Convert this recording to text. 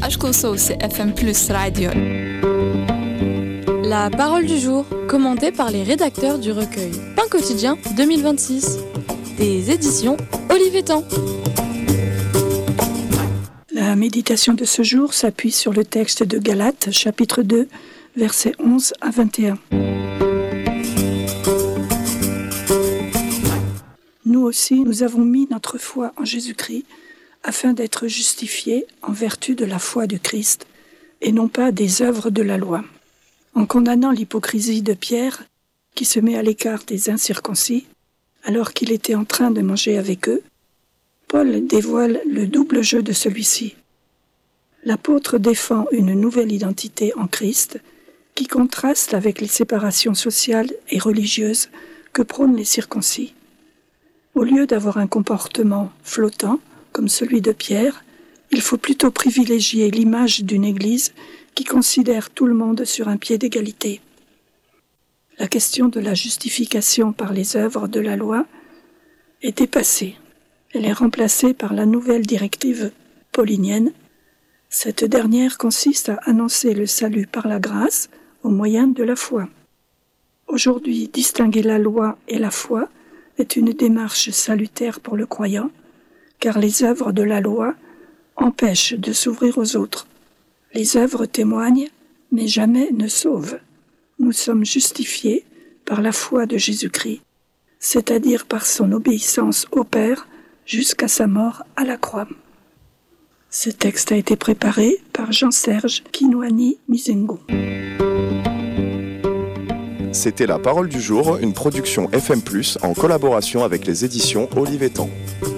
Aš klausausi FM+ radio. La parole du jour, commentée par les rédacteurs du recueil Pain quotidien 2026, des éditions Olivetan. La méditation de ce jour s'appuie sur le texte de Galates, chapitre 2, versets 11 à 21. Nous aussi, nous avons mis notre foi en Jésus-Christ afin d'être justifiés en vertu de la foi du Christ et non pas des œuvres de la loi. En condamnant l'hypocrisie de Pierre, qui se met à l'écart des incirconcis, alors qu'il était en train de manger avec eux, Paul dévoile le double jeu de celui-ci. L'apôtre défend une nouvelle identité en Christ qui contraste avec les séparations sociales et religieuses que prônent les circoncis. Au lieu d'avoir un comportement flottant, comme celui de Pierre, il faut plutôt privilégier l'image d'une Église qui considère tout le monde sur un pied d'égalité. La question de la justification par les œuvres de la loi est dépassée. Elle est remplacée par la nouvelle directive paulinienne. Cette dernière consiste à annoncer le salut par la grâce au moyen de la foi. Aujourd'hui, distinguer la loi et la foi est une démarche salutaire pour le croyant, car les œuvres de la loi empêchent de s'ouvrir aux autres. Les œuvres témoignent, mais jamais ne sauvent. Nous sommes justifiés par la foi de Jésus-Christ, c'est-à-dire par son obéissance au Père jusqu'à sa mort à la croix. Ce texte a été préparé par Jean-Serge Kinwani Mizengo. C'était La Parole du jour, une production FM+, en collaboration avec les éditions Olivetan.